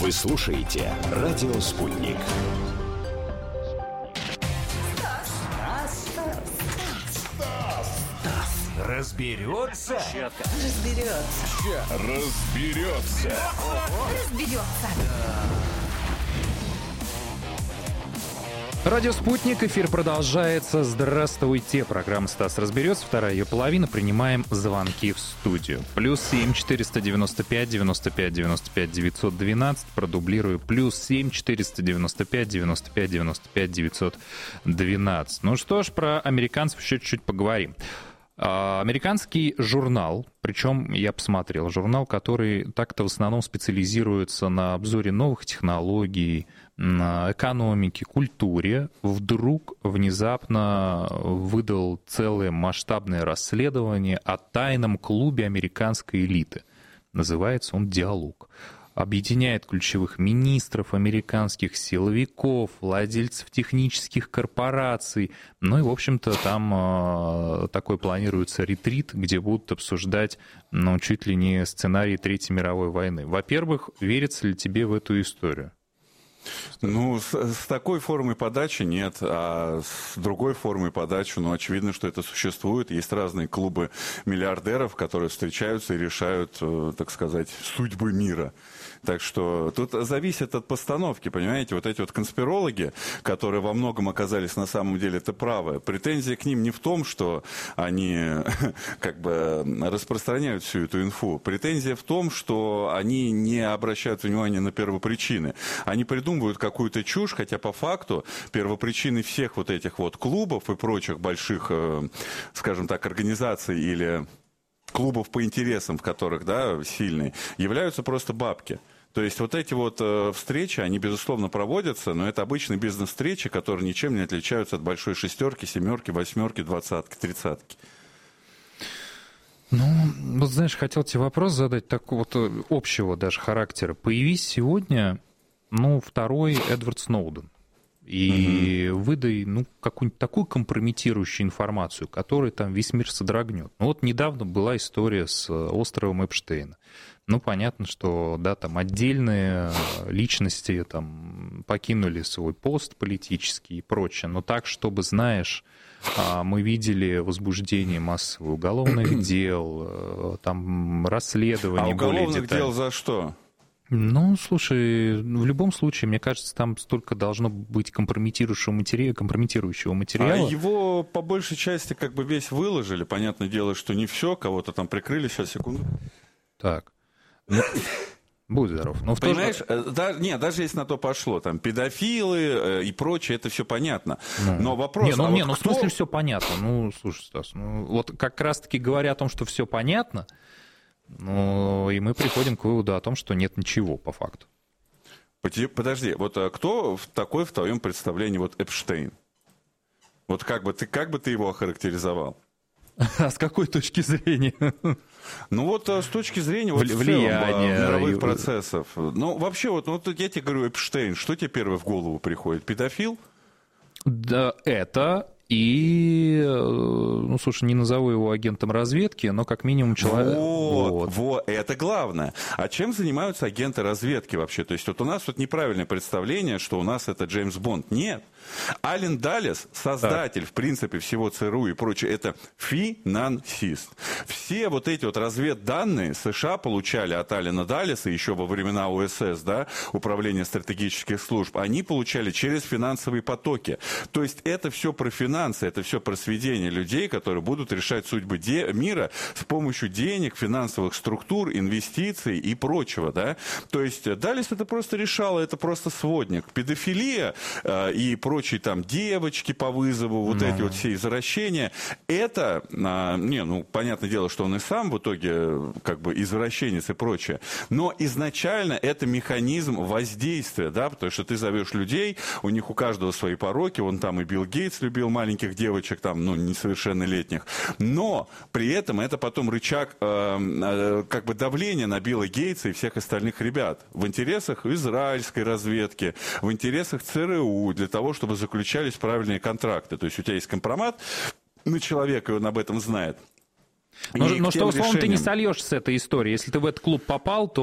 Вы слушаете «Радио Спутник». Разберется. Радио «Спутник», эфир продолжается. Здравствуйте. Программа «Стас разберется». Вторая ее половина. Принимаем звонки в студию. +7 495 95 95 912. Продублирую. +7 495 95 95 912. Ну что ж, про американцев еще чуть-чуть поговорим. Американский журнал, причем я посмотрел, журнал, который так-то в основном специализируется на обзоре новых технологий, на экономике, культуре, вдруг внезапно выдал целое масштабное расследование о тайном клубе американской элиты. Называется он «Диалог». Объединяет ключевых министров, американских силовиков, владельцев технических корпораций. Ну и, в общем-то, там такой планируется ретрит, где будут обсуждать, ну, чуть ли не сценарий Третьей мировой войны. Во-первых, верится ли тебе в эту историю? Ну, с такой формой подачи нет, а с другой формой подачи, ну, очевидно, что это существует. Есть разные клубы миллиардеров, которые встречаются и решают, так сказать, судьбы мира. Так что тут зависит от постановки, понимаете? Вот эти вот конспирологи, которые во многом оказались на самом деле это правы, претензия к ним не в том, что они как бы распространяют всю эту инфу. Претензия в том, что они не обращают внимания на первопричины. Они придумывают какую-то чушь, хотя по факту первопричиной всех вот этих вот клубов и прочих больших, скажем так, организаций или клубов по интересам, в которых, да, сильные, являются просто бабки. То есть вот эти вот встречи, они, безусловно, проводятся, но это обычные бизнес-встречи, которые ничем не отличаются от большой шестерки, семерки, восьмерки, двадцатки, тридцатки. Ну, вот знаешь, хотел тебе вопрос задать такого вот общего даже характера. Появись сегодня, ну, второй Эдвард Сноуден. И выдай, ну, какую-нибудь такую компрометирующую информацию, которая там весь мир содрогнет. Ну, вот недавно была история с островом Эпштейна. Ну, понятно, что, да, там отдельные личности там покинули свой пост политический и прочее, но так, чтобы, знаешь, мы видели возбуждение массовых уголовных дел, там расследования более детальные. А уголовных дел за что? Ну, слушай, в любом случае, мне кажется, там столько должно быть компрометирующего материала. А его по большей части как бы весь выложили. Понятное дело, что не все, кого-то там прикрыли. Сейчас, секунду. Так. Ну, будь здоров. Но понимаешь, даже если на то пошло, там, педофилы и прочее, это все понятно. Но вопрос... в смысле все понятно. Ну, слушай, Стас, ну, вот как раз-таки говоря о том, что все понятно, ну, и мы приходим к выводу о том, что нет ничего по факту. Подожди, вот кто такой в твоем представлении вот Эпштейн? Вот как бы ты его охарактеризовал? А с какой точки зрения? Ну вот с точки зрения вот, влияния мировых процессов. Ну вообще вот я тебе говорю, Эпштейн, что тебе первое в голову приходит? Педофил? Да, это... И, ну, слушай, не назову его агентом разведки, но как минимум человек... Вот, это главное. А чем занимаются агенты разведки вообще? То есть вот у нас вот неправильное представление, что у нас это Джеймс Бонд. Нет. Ален Даллес, создатель, в принципе, всего ЦРУ и прочее, это финансист. Все вот эти вот разведданные США получали от Алена Даллеса еще во времена УСС, да, Управления стратегических служб, они получали через финансовые потоки. То есть это все про финансы, это все про сведение людей, которые будут решать судьбы мира с помощью денег, финансовых структур, инвестиций и прочего, да. То есть Даллес это просто решало, это просто сводник. Педофилия и прочие там девочки по вызову, вот эти вот все извращения, это, понятное дело, что он и сам в итоге как бы извращенец и прочее, но изначально это механизм воздействия, да, потому что ты зовешь людей, у них у каждого свои пороки, вон там и Билл Гейтс любил маленьких девочек, там, ну, несовершеннолетних, но при этом это потом рычаг как бы давления на Билла Гейтса и всех остальных ребят в интересах израильской разведки, в интересах ЦРУ, для того, чтобы заключались правильные контракты. То есть у тебя есть компромат на человека, и он об этом знает. Но что, условно, ты не сольешь с этой историей. Если ты в этот клуб попал, то